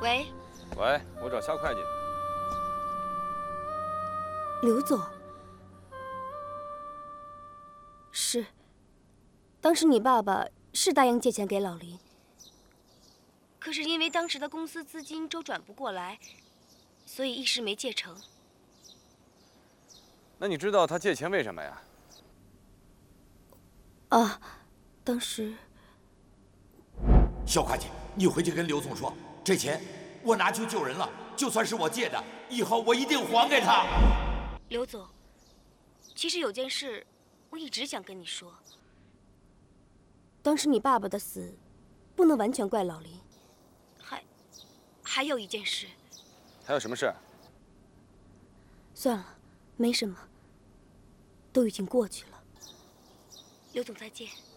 喂， 喂，我找夏会计。 刘总，是，当时你爸爸是答应借钱给老林，可是因为当时的公司资金周转不过来，所以一时没借成。 那你知道他借钱为什么呀？ 啊，当时肖会计，你回去跟刘总说，这钱我拿去救人了，就算是我借的，以后我一定还给他。 刘总，其实有件事我一直想跟你说。当时你爸爸的死，不能完全怪老林，还有一件事。 还有什么事？ 算了，没什么，都已经过去了。刘总，再见。